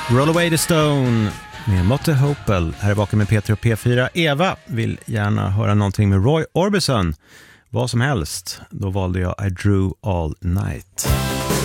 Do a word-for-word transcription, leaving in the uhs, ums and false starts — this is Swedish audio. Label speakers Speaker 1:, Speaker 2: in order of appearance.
Speaker 1: Roll Away the Stone med Motte Hopel. Här är Vaken med Peter och P fyra. Eva vill gärna höra någonting med Roy Orbison. Vad som helst. Då valde jag I Drew All Night.